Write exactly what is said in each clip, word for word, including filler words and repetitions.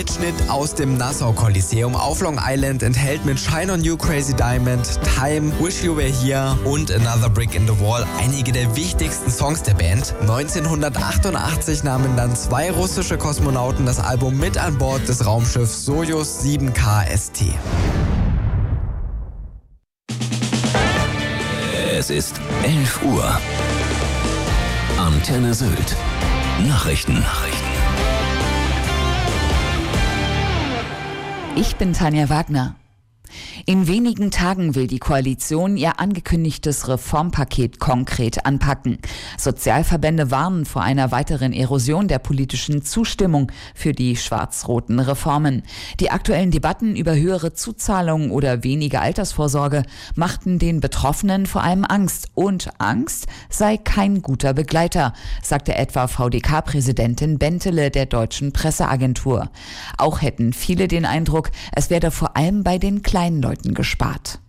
Mitschnitt aus dem Nassau Coliseum auf Long Island enthält mit Shine on You, Crazy Diamond, Time, Wish You Were Here und Another Brick in the Wall einige der wichtigsten Songs der Band. neunzehnhundertachtundachtzig nahmen dann zwei russische Kosmonauten das Album mit an Bord des Raumschiffs Sojus sieben K S T. Es ist elf Uhr. Antenne Sylt. Nachrichten. Nachrichten. Ich bin Tanja Wagner. In wenigen Tagen will die Koalition ihr angekündigtes Reformpaket konkret anpacken. Sozialverbände warnen vor einer weiteren Erosion der politischen Zustimmung für die schwarz-roten Reformen. Die aktuellen Debatten über höhere Zuzahlungen oder weniger Altersvorsorge machten den Betroffenen vor allem Angst. Und Angst sei kein guter Begleiter, sagte etwa V D K-Präsidentin Bentele der Deutschen Presseagentur. Auch hätten viele den Eindruck, es werde vor allem bei den kleinen Leuten gespart.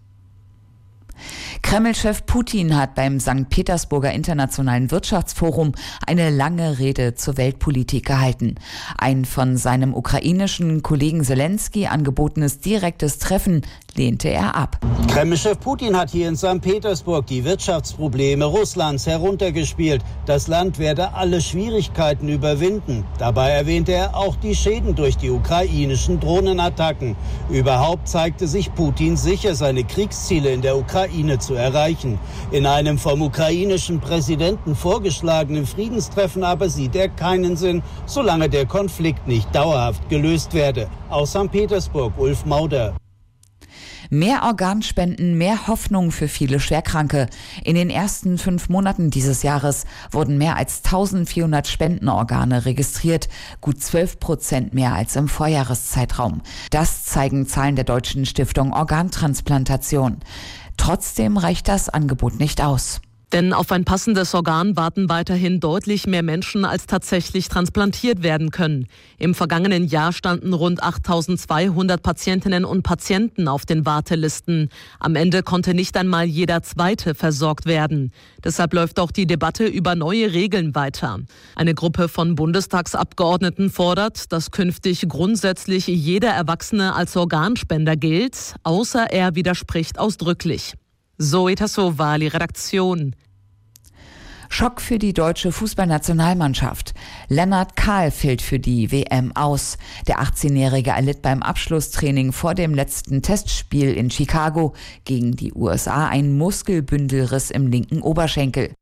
Kreml-Chef Putin hat beim Sankt Petersburger Internationalen Wirtschaftsforum eine lange Rede zur Weltpolitik gehalten. Ein von seinem ukrainischen Kollegen Zelensky angebotenes direktes Treffen lehnte er ab. Kreml-Chef Putin hat hier in Sankt Petersburg die Wirtschaftsprobleme Russlands heruntergespielt. Das Land werde alle Schwierigkeiten überwinden. Dabei erwähnte er auch die Schäden durch die ukrainischen Drohnenattacken. Überhaupt zeigte sich Putin sicher, seine Kriegsziele in der Ukraine zu erreichen. In einem vom ukrainischen Präsidenten vorgeschlagenen Friedenstreffen aber sieht er keinen Sinn, solange der Konflikt nicht dauerhaft gelöst werde. Aus Sankt Petersburg, Ulf Mauder. Mehr Organspenden, mehr Hoffnung für viele Schwerkranke. In den ersten fünf Monaten dieses Jahres wurden mehr als eintausendvierhundert Spendenorgane registriert, gut zwölf Prozent mehr als im Vorjahreszeitraum. Das zeigen Zahlen der Deutschen Stiftung Organtransplantation. Trotzdem reicht das Angebot nicht aus. Denn auf ein passendes Organ warten weiterhin deutlich mehr Menschen, als tatsächlich transplantiert werden können. Im vergangenen Jahr standen rund achttausendzweihundert Patientinnen und Patienten auf den Wartelisten. Am Ende konnte nicht einmal jeder Zweite versorgt werden. Deshalb läuft auch die Debatte über neue Regeln weiter. Eine Gruppe von Bundestagsabgeordneten fordert, dass künftig grundsätzlich jeder Erwachsene als Organspender gilt, außer er widerspricht ausdrücklich. Zoe Tassovali, Redaktion. Schock für die deutsche Fußballnationalmannschaft. Lennart Kahl fällt für die W M aus. Der achtzehnjährige erlitt beim Abschlusstraining vor dem letzten Testspiel in Chicago gegen die U S A einen Muskelbündelriss im linken Oberschenkel.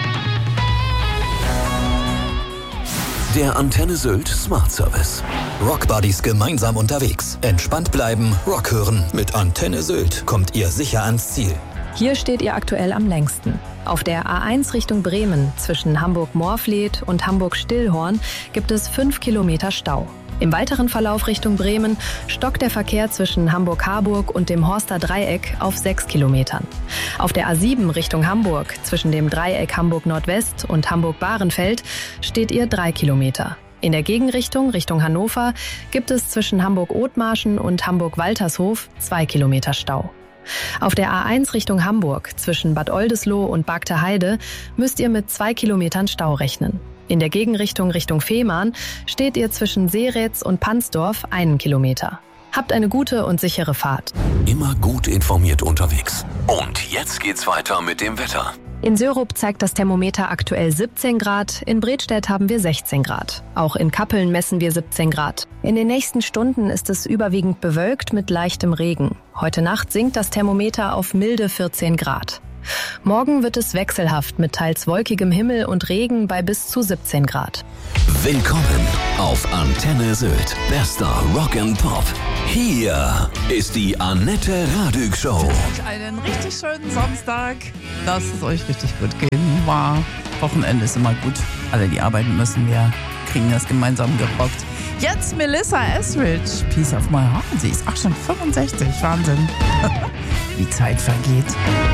Der Antenne Sylt Smart Service. Rock Buddies gemeinsam unterwegs. Entspannt bleiben, Rock hören. Mit Antenne Sylt kommt ihr sicher ans Ziel. Hier steht ihr aktuell am längsten. Auf der A eins Richtung Bremen zwischen Hamburg-Morfleet und Hamburg-Stillhorn gibt es fünf Kilometer Stau. Im weiteren Verlauf Richtung Bremen stockt der Verkehr zwischen Hamburg-Harburg und dem Horster Dreieck auf sechs Kilometern. Auf der A sieben Richtung Hamburg zwischen dem Dreieck Hamburg-Nordwest und Hamburg-Bahrenfeld steht ihr drei Kilometer. In der Gegenrichtung Richtung Hannover gibt es zwischen Hamburg-Othmarschen und Hamburg-Waltershof zwei Kilometer Stau. Auf der A eins Richtung Hamburg zwischen Bad Oldesloe und Bagter Heide müsst ihr mit zwei Kilometern Stau rechnen. In der Gegenrichtung Richtung Fehmarn steht ihr zwischen Seretz und Pansdorf einen Kilometer. Habt eine gute und sichere Fahrt. Immer gut informiert unterwegs. Und jetzt geht's weiter mit dem Wetter. In Sörup zeigt das Thermometer aktuell siebzehn Grad, in Bredstedt haben wir sechzehn Grad. Auch in Kappeln messen wir siebzehn Grad. In den nächsten Stunden ist es überwiegend bewölkt mit leichtem Regen. Heute Nacht sinkt das Thermometer auf milde vierzehn Grad. Morgen wird es wechselhaft mit teils wolkigem Himmel und Regen bei bis zu siebzehn Grad. Willkommen auf Antenne Sylt. Bester Rock and Pop. Hier ist die Annette Radück Show. Einen richtig schönen Samstag. Lasst es euch richtig gut gehen. War Wochenende ist immer gut. Alle, die arbeiten müssen, wir kriegen das gemeinsam gerockt. Jetzt Melissa Etheridge. Piece of my heart. Sie ist auch schon fünfundsechzig. Wahnsinn. Die Zeit vergeht.